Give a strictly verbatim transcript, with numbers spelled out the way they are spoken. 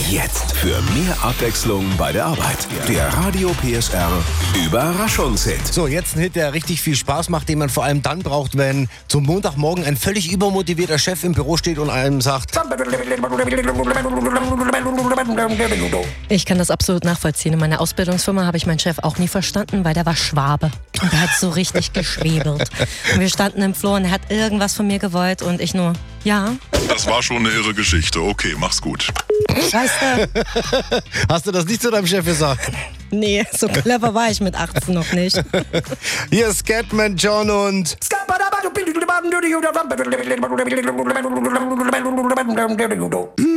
Jetzt für mehr Abwechslung bei der Arbeit. Der Radio P S R Überraschungshit. So, jetzt ein Hit, der richtig viel Spaß macht, den man vor allem dann braucht, wenn zum Montagmorgen ein völlig übermotivierter Chef im Büro steht und einem sagt: Ich kann das absolut nachvollziehen. In meiner Ausbildungsfirma habe ich meinen Chef auch nie verstanden, weil der war Schwabe. Und der hat so richtig geschwebelt. Und wir standen im Flur und er hat irgendwas von mir gewollt und ich nur, ja. Das war schon eine irre Geschichte. Okay, mach's gut. Weißt du? Hast du das nicht zu deinem Chef gesagt? Nee, so clever war ich mit achtzehn noch nicht. Hier ist Scatman John und...